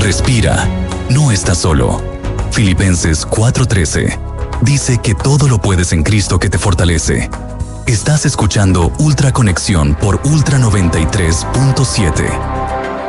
Respira, no estás solo. Filipenses 4:13 dice que todo lo puedes en Cristo que te fortalece. Estás escuchando Ultra Conexión por Ultra 93.7.